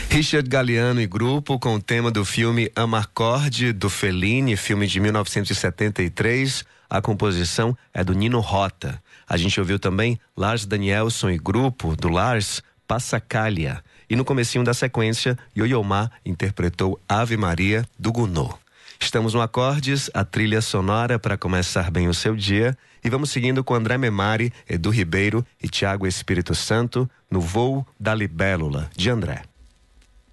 Richard Galliano e grupo com o tema do filme Amarcord, do Fellini, filme de 1973. A composição é do Nino Rota. A gente ouviu também Lars Danielsson e grupo, do Lars, Passacaglia. E no comecinho da sequência, Yo-Yo Ma interpretou Ave Maria, do Gounod. Estamos no Acordes, a trilha sonora para começar bem o seu dia. E vamos seguindo com André Memari, Edu Ribeiro e Tiago Espírito Santo, no Voo da Libélula, de André.